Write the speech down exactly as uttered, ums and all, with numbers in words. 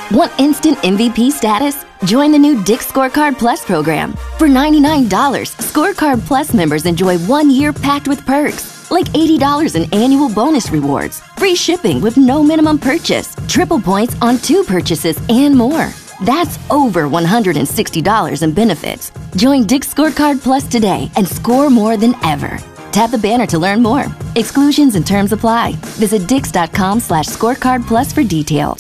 Want instant M V P status? Join the new Dick's Scorecard Plus program. For ninety-nine dollars, Scorecard Plus members enjoy one year packed with perks, like eighty dollars in annual bonus rewards, free shipping with no minimum purchase, triple points on two purchases, and more. That's over one hundred sixty dollars in benefits. Join Dick's Scorecard Plus today and score more than ever. Tap the banner to learn more. Exclusions and terms apply. Visit dix dot com slash scorecard plus for details.